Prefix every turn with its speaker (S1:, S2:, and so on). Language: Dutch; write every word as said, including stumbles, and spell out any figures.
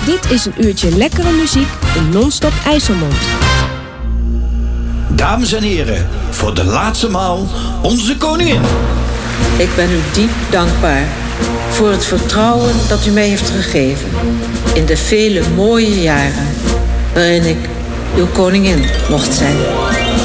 S1: Dit is een uurtje lekkere muziek in non-stop IJsselmond.
S2: Dames en heren, voor de laatste maal onze koningin.
S3: Ik ben u diep dankbaar voor het vertrouwen dat u mij heeft gegeven in de vele mooie jaren waarin ik uw koningin mocht zijn.